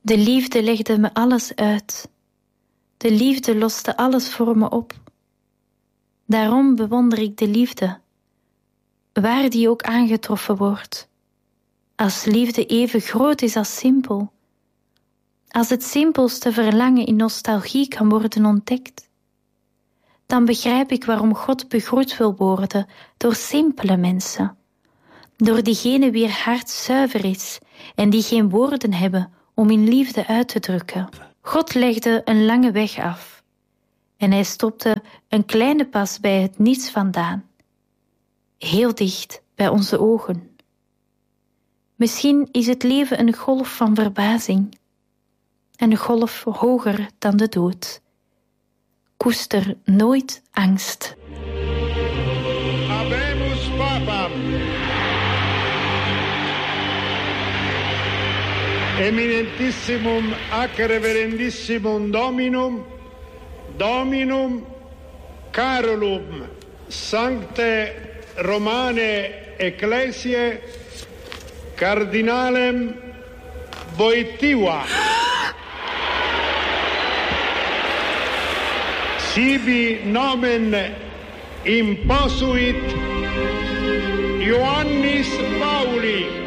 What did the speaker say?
De liefde legde me alles uit. De liefde loste alles voor me op. Daarom bewonder ik de liefde, waar die ook aangetroffen wordt. Als liefde even groot is als simpel, als het simpelste verlangen in nostalgie kan worden ontdekt, dan begrijp ik waarom God begroet wil worden door simpele mensen, door diegenen wier hart zuiver is en die geen woorden hebben om in liefde uit te drukken. God legde een lange weg af en hij stopte een kleine pas bij het niets vandaan, heel dicht bij onze ogen. Misschien is het leven een golf van verbazing, een golf hoger dan de dood. Koester nooit angst. Habemus Papam. Eminentissimum ac reverendissimum Dominum Carolum Sancte Romane Ecclesiae Cardinalem Wojtyła sibi nomen imposuit Ioannis Pauli